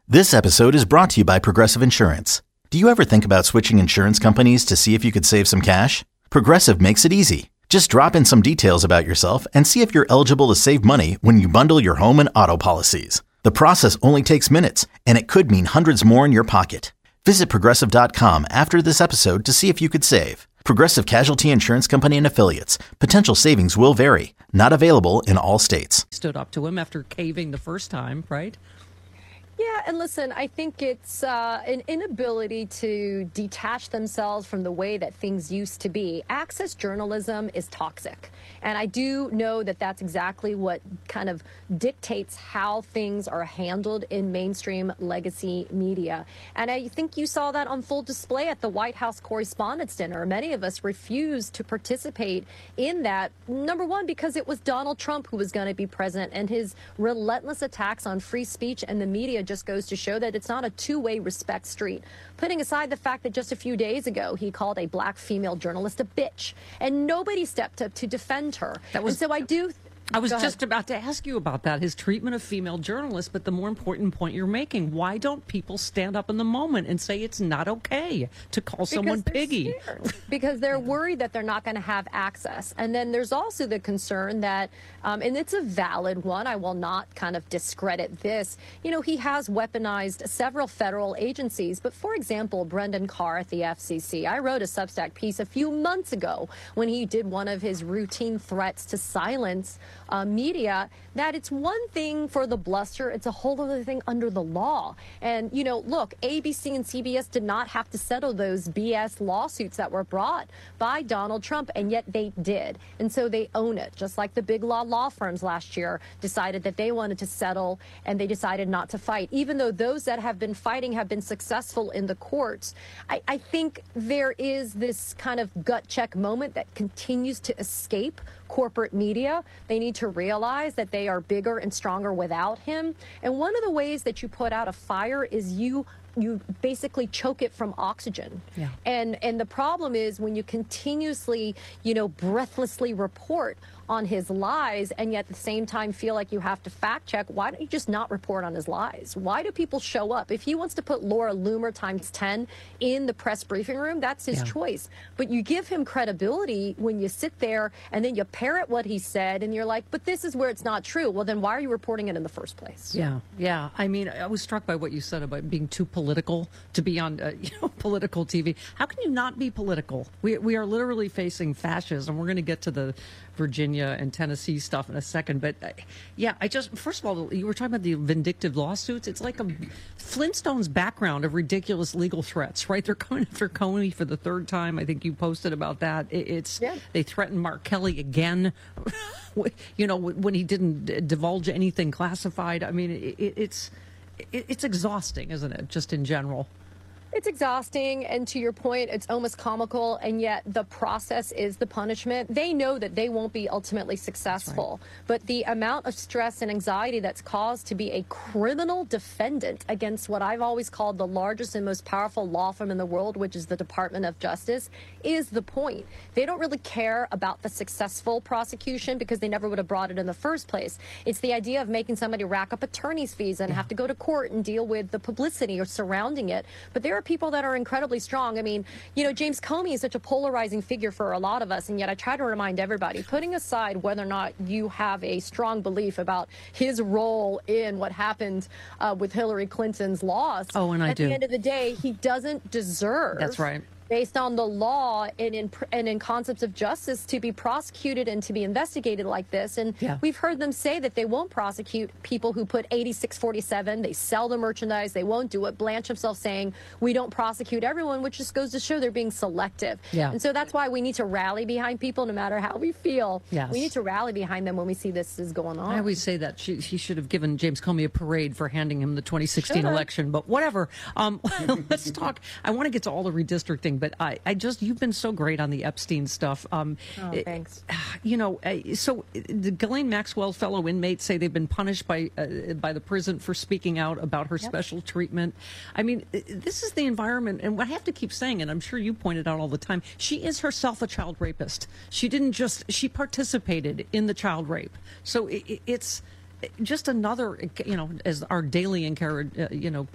This episode is brought to you by Progressive Insurance. Do you ever think about switching insurance companies to see if you could save some cash? Progressive makes it easy. Just drop in some details about yourself and see if you're eligible to save money when you bundle your home and auto policies. The process only takes minutes, and it could mean hundreds more in your pocket. Visit Progressive.com after this episode to see if you could save. Progressive Casualty Insurance Company and Affiliates. Potential savings will vary. Not available in all states. Stood up to him after caving the first time, right? Yeah, and listen, I think it's an inability to detach themselves from the way that things used to be. Access journalism is toxic. And I do know that that's exactly what kind of dictates how things are handled in mainstream legacy media. And I think you saw that on full display at the White House Correspondents' Dinner. Many of us refused to participate in that, number one, because it was Donald Trump who was going to be present, and his relentless attacks on free speech and the media just goes to show that it's not a two-way respect street. Putting aside the fact that just a few days ago he called a black female journalist a bitch, and nobody stepped up to defend her. That was, and so I was just about to ask you about that, his treatment of female journalists, but the more important point you're making, why don't people stand up in the moment and say it's not okay to call someone piggy? Because they're worried that they're not going to have access. And then there's also the concern that, and it's a valid one, I will not kind of discredit this, you know, he has weaponized several federal agencies. But for example, Brendan Carr at the FCC, I wrote a Substack piece a few months ago when he did one of his routine threats to silence media, that it's one thing for the bluster, it's a whole other thing under the law. And, you know, look, ABC and CBS did not have to settle those BS lawsuits that were brought by Donald Trump, and yet they did. And so they own it, just like the big law firms last year decided that they wanted to settle, and they decided not to fight. Even though those that have been fighting have been successful in the courts, I think there is this kind of gut check moment that continues to escape corporate media. They need to realize that they are bigger and stronger without him. And one of the ways that you put out a fire is you basically choke it from oxygen. Yeah. And the problem is when you continuously, you know, breathlessly report on his lies and yet at the same time feel like you have to fact check, why don't you just not report on his lies? Why do people show up? If he wants to put Laura Loomer times 10 in the press briefing room, that's his choice. But you give him credibility when you sit there and then you parrot what he said and you're like, but this is where it's not true. Well, then why are you reporting it in the first place? Yeah. I mean, I was struck by what you said about being too political to be on political TV. How can you not be political? We are literally facing fascism. We're going to get to the Virginia and Tennessee stuff in a second. But first of all, you were talking about the vindictive lawsuits. It's like a Flintstones background of ridiculous legal threats, right? They're coming after Comey for the third time. I think you posted about that. They threatened Mark Kelly again, you know, when he didn't divulge anything classified. I mean, it's exhausting, isn't it? Just in general. It's exhausting, and to your point, it's almost comical, and yet the process is the punishment. They know that they won't be ultimately successful, but the amount of stress and anxiety that's caused to be a criminal defendant against what I've always called the largest and most powerful law firm in the world, which is the Department of Justice, is the point. They don't really care about the successful prosecution because they never would have brought it in the first place. It's the idea of making somebody rack up attorney's fees and have to go to court and deal with the publicity or surrounding it. But there are people that are incredibly strong. I mean, you know, James Comey is such a polarizing figure for a lot of us, and yet I try to remind everybody, putting aside whether or not you have a strong belief about his role in what happened with Hillary Clinton's loss, at the end of the day, he doesn't deserve. That's right. Based on the law and in concepts of justice, to be prosecuted and to be investigated like this. And we've heard them say that they won't prosecute people who put 8647. They sell the merchandise. They won't do it. Blanche himself saying we don't prosecute everyone, which just goes to show they're being selective. And so that's why we need to rally behind people no matter how we feel. We need to rally behind them when we see this is going on. I always say that he should have given James Comey a parade for handing him the 2016 election, but whatever. Let's talk. I want to get to all the redistricting. But you've been so great on the Epstein stuff. Thanks. You know, so the Ghislaine Maxwell fellow inmates say they've been punished by the prison for speaking out about her special treatment. I mean, this is the environment, and I have to keep saying it. I'm sure you pointed out all the time. She is herself a child rapist. She participated in the child rape. So it's just another, as our daily